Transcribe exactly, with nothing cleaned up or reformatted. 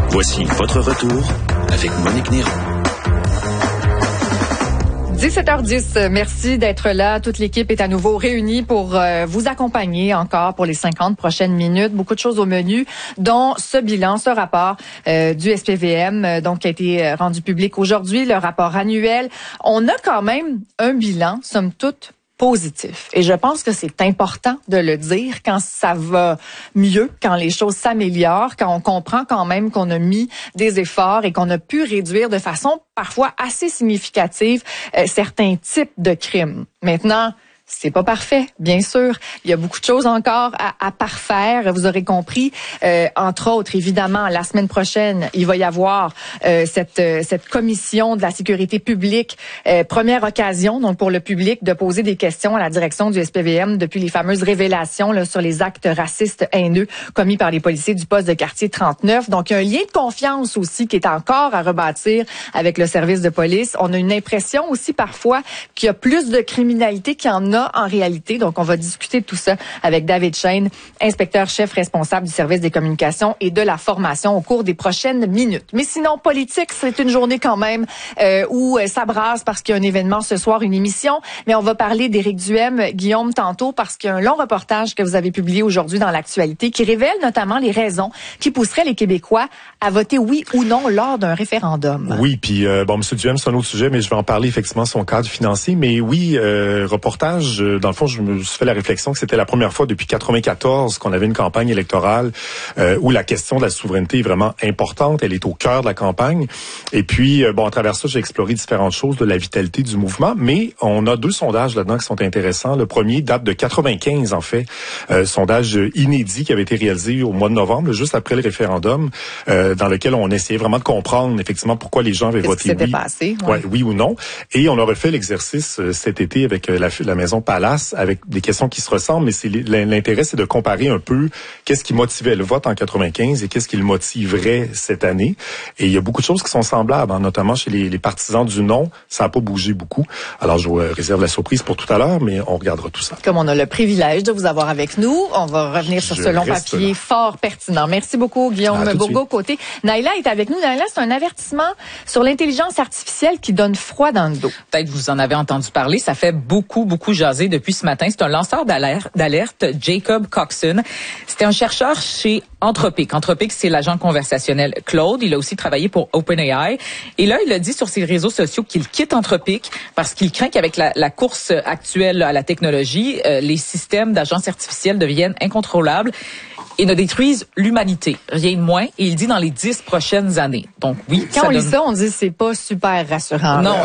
Voici votre retour avec Monique Néron. dix-sept heures dix, merci d'être là. Toute l'équipe est à nouveau réunie pour euh, vous accompagner encore pour les cinquante prochaines minutes. Beaucoup de choses au menu, dont ce bilan, ce rapport euh, du S P V M, euh, donc qui a été rendu public aujourd'hui, le rapport annuel. On a quand même un bilan, somme toute, positif. Et je pense que c'est important de le dire quand ça va mieux, quand les choses s'améliorent, quand on comprend quand même qu'on a mis des efforts et qu'on a pu réduire de façon parfois assez significative euh, certains types de crimes. Maintenant, c'est pas parfait, bien sûr. Il y a beaucoup de choses encore à, à parfaire. Vous aurez compris, euh, entre autres, évidemment, la semaine prochaine, il va y avoir euh, cette euh, cette commission de la sécurité publique, euh, première occasion donc pour le public de poser des questions à la direction du S P V M depuis les fameuses révélations là, sur les actes racistes haineux commis par les policiers du poste de quartier trente-neuf. Donc, il y a un lien de confiance aussi qui est encore à rebâtir avec le service de police. On a une impression aussi parfois qu'il y a plus de criminalité qu'il y en a en réalité. Donc, on va discuter de tout ça avec David Chêne, inspecteur-chef responsable du service des communications et de la formation au cours des prochaines minutes. Mais sinon, politique, c'est une journée quand même euh, où ça brasse parce qu'il y a un événement ce soir, une émission. Mais on va parler d'Éric Duhem, Guillaume, tantôt, parce qu'il y a un long reportage que vous avez publié aujourd'hui dans l'actualité qui révèle notamment les raisons qui pousseraient les Québécois à voter oui ou non lors d'un référendum. Oui, puis euh, bon, M. Duhem, c'est un autre sujet, mais je vais en parler effectivement, son cadre financier. Mais oui, euh, reportage, dans le fond, je me suis fait la réflexion que c'était la première fois depuis quatre-vingt-quatorze qu'on avait une campagne électorale euh, où la question de la souveraineté est vraiment importante. Elle est au cœur de la campagne. Et puis, euh, bon, à travers ça, j'ai exploré différentes choses de la vitalité du mouvement. Mais on a deux sondages là-dedans qui sont intéressants. Le premier date de quatre-vingt-quinze, en fait. Euh, sondage inédit qui avait été réalisé au mois de novembre, juste après le référendum, euh, dans lequel on essayait vraiment de comprendre effectivement pourquoi les gens avaient voté oui. Passé, ouais. Ouais, oui ou non. Et on a refait l'exercice euh, cet été avec euh, la, la maison Palace, avec des questions qui se ressemblent, mais c'est l'intérêt, c'est de comparer un peu qu'est-ce qui motivait le vote en quatre-vingt-quinze et qu'est-ce qui le motiverait cette année. Et il y a beaucoup de choses qui sont semblables, hein, notamment chez les, les partisans du non, ça n'a pas bougé beaucoup. Alors, je vous réserve la surprise pour tout à l'heure, mais on regardera tout ça. Comme on a le privilège de vous avoir avec nous, on va revenir sur je ce long papier là. fort pertinent. Merci beaucoup, Guillaume Bourgault-Côté. Naïla est avec nous. Naïla, c'est un avertissement sur l'intelligence artificielle qui donne froid dans le dos. Peut-être vous en avez entendu parler. Ça fait beaucoup, beaucoup jaser depuis ce matin. C'est un lanceur d'alerte, d'alerte, Jacob Coxon. C'était un chercheur chez Anthropic. Anthropic, c'est l'agent conversationnel Claude. Il a aussi travaillé pour OpenAI. Et là, il a dit sur ses réseaux sociaux qu'il quitte Anthropic parce qu'il craint qu'avec la, la course actuelle à la technologie, euh, les systèmes d'agences artificielles deviennent incontrôlables et ne détruisent l'humanité. Rien de moins. Et il dit dans les dix prochaines années. Donc oui. Quand ça on donne... lit ça, on dit c'est pas super rassurant. Non,